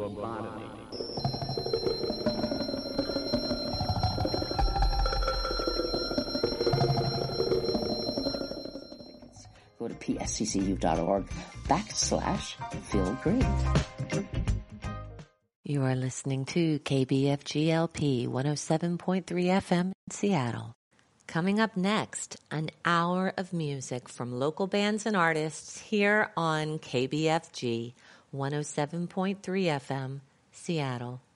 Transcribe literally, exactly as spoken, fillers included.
for botany. Go to p s c c u dot org backslash feel great. You are listening to K B F G L P one oh seven point three F M in Seattle. Coming up next, an hour of music from local bands and artists here on K B F G one oh seven point three F M, Seattle.